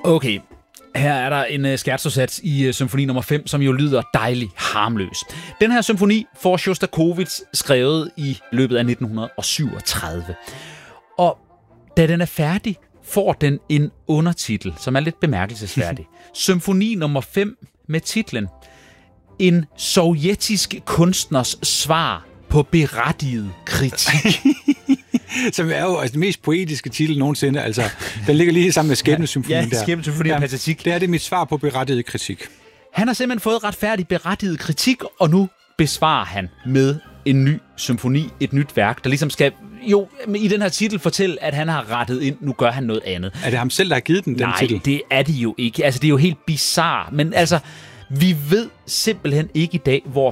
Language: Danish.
Okay, her er der en scherzo-sats i symfoni nummer 5, som jo lyder dejligt harmløs. Den her symfoni får Sjostakovitj skrevet i løbet af 1937. Og da den er færdig, får den en undertitel, som er lidt bemærkelsesværdig. Symfoni nummer 5 med titlen En sovjetisk kunstners svar på berettiget kritik. Som er jo den mest poetiske titel nogensinde. Altså, den ligger lige sammen med Skæbnesymfonien der. Ja, Skæbnesymfonien og Patetik. Det er mit svar på berettiget kritik. Han har simpelthen fået retfærdig berettiget kritik, og nu besvarer han med en ny symfoni, et nyt værk, der ligesom skal jo i den her titel fortælle, at han har rettet ind, nu gør han noget andet. Er det ham selv, der har givet den titel? Nej, det er det jo ikke. Altså, det er jo helt bizarre, men altså, vi ved simpelthen ikke i dag, hvor